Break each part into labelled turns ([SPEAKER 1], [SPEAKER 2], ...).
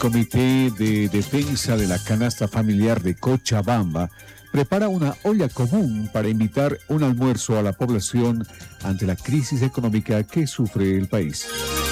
[SPEAKER 1] Comité de Defensa de la Canasta Familiar de Cochabamba prepara una olla común para invitar un almuerzo a la población ante la crisis económica que sufre el país.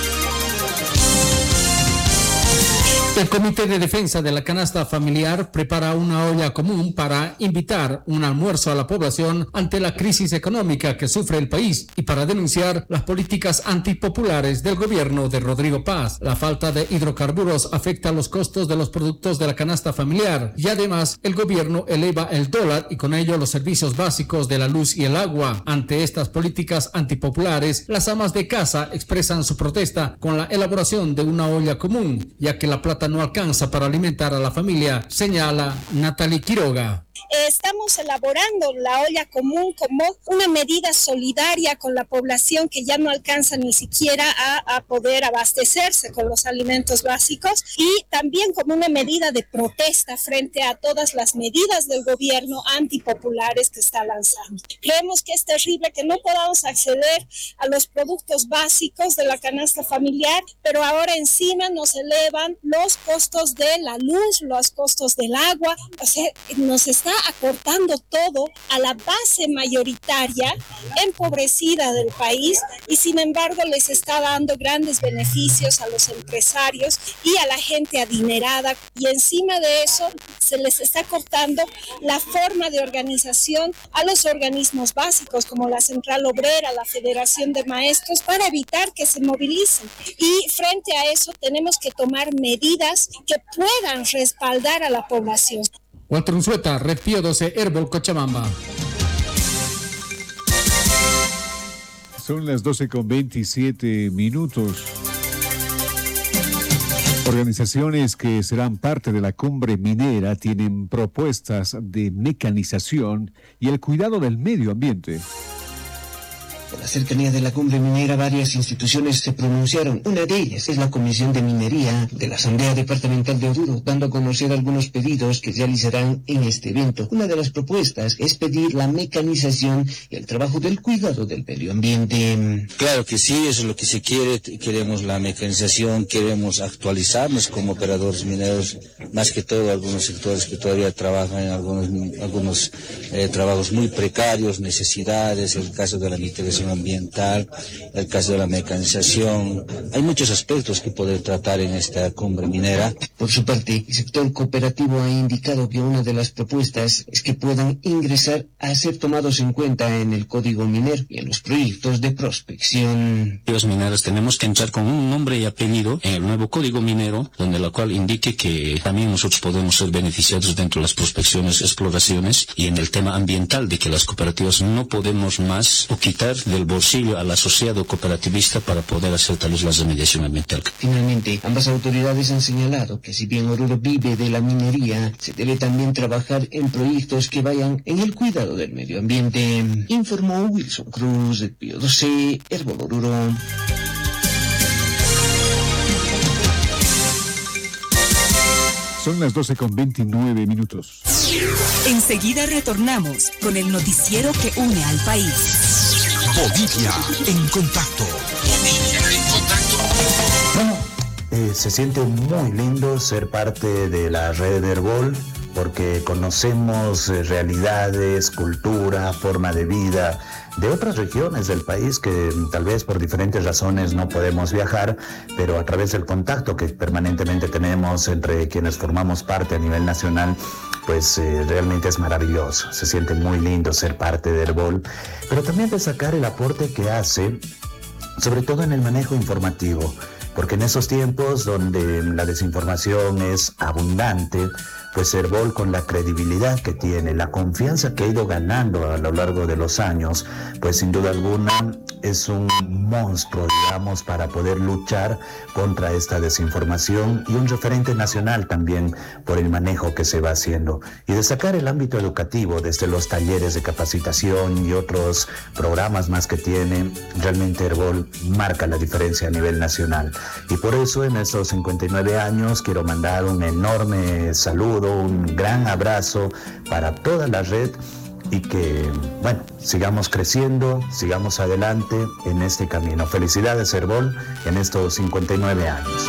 [SPEAKER 2] El Comité de Defensa de la Canasta Familiar prepara una olla común para invitar un almuerzo a la población ante la crisis económica que sufre el país y para denunciar las políticas antipopulares del gobierno de Rodrigo Paz. La falta de hidrocarburos afecta los costos de los productos de la canasta familiar y además el gobierno eleva el dólar y con ello los servicios básicos de la luz y el agua. Ante estas políticas antipopulares, las amas de casa expresan su protesta con la elaboración de una olla común, ya que la plata no alcanza para alimentar a la familia, señala Natalie Quiroga.
[SPEAKER 3] Estamos elaborando la olla común como una medida solidaria con la población que ya no alcanza ni siquiera a poder abastecerse con los alimentos básicos y también como una medida de protesta frente a todas las medidas del gobierno antipopulares que está lanzando. Creemos que es terrible que no podamos acceder a los productos básicos de la canasta familiar, pero ahora encima nos elevan los costos de la luz, los costos del agua, o sea, nos está acortando todo a la base mayoritaria empobrecida del país y sin embargo les está dando grandes beneficios a los empresarios y a la gente adinerada y encima de eso se les está cortando la forma de organización a los organismos básicos como la Central Obrera, la Federación de Maestros para evitar que se movilicen y frente a eso tenemos que tomar medidas que puedan respaldar a la población.
[SPEAKER 2] Walter Unzueta, Red Pío 12, Herbol, Cochabamba.
[SPEAKER 1] Son las 12:27. Organizaciones que serán parte de la cumbre minera tienen propuestas de mecanización y el cuidado del medio ambiente.
[SPEAKER 4] Por la cercanía de la cumbre minera, varias instituciones se pronunciaron. Una de ellas es la Comisión de Minería de la Asamblea Departamental de Oruro, dando a conocer algunos pedidos que realizarán en este evento. Una de las propuestas es pedir la mecanización y el trabajo del cuidado del medio ambiente.
[SPEAKER 5] Claro que sí, eso es lo que se quiere. Queremos la mecanización, queremos actualizarnos como operadores mineros, más que todo algunos sectores que todavía trabajan en algunos trabajos muy precarios, necesidades, el caso de la mitigación ambiental, el caso de la mecanización. Hay muchos aspectos que poder tratar en esta cumbre minera.
[SPEAKER 4] Por su parte, el sector cooperativo ha indicado que una de las propuestas es que puedan ingresar a ser tomados en cuenta en el código minero y en los proyectos de prospección.
[SPEAKER 6] Los mineros tenemos que entrar con un nombre y apellido en el nuevo código minero, donde la cual indique que también nosotros podemos ser beneficiados dentro de las prospecciones, exploraciones y en el tema ambiental, de que las cooperativas no podemos más o quitar del bolsillo al asociado cooperativista para poder hacer tal vez la remediación ambiental.
[SPEAKER 4] Finalmente, ambas autoridades han señalado que si bien Oruro vive de la minería, se debe también trabajar en proyectos que vayan en el cuidado del medio ambiente. Informó Wilson Cruz, de Pío 12, Herbol Oruro.
[SPEAKER 1] Son las 12:29.
[SPEAKER 7] Enseguida retornamos con el noticiero que une al país.
[SPEAKER 8] Bolivia en contacto.
[SPEAKER 9] Bueno, se siente muy lindo ser parte de la red Herbol porque conocemos realidades, cultura, forma de vida de otras regiones del país que tal vez por diferentes razones no podemos viajar, pero a través del contacto que permanentemente tenemos entre quienes formamos parte a nivel nacional, pues realmente es maravilloso. Se siente muy lindo ser parte de Herbol, pero también destacar el aporte que hace, sobre todo en el manejo informativo, porque en esos tiempos donde la desinformación es abundante, pues Herbol, con la credibilidad que tiene, la confianza que ha ido ganando a lo largo de los años, pues sin duda alguna es un monstruo, digamos, para poder luchar contra esta desinformación y un referente nacional también por el manejo que se va haciendo. Y destacar el ámbito educativo desde los talleres de capacitación y otros programas más que tiene, realmente Herbol marca la diferencia a nivel nacional. Y por eso en estos 59 años quiero mandar un enorme saludo, un gran abrazo para toda la red y que, bueno, sigamos creciendo, sigamos adelante en este camino. Felicidades, Herbol, en estos 59 años.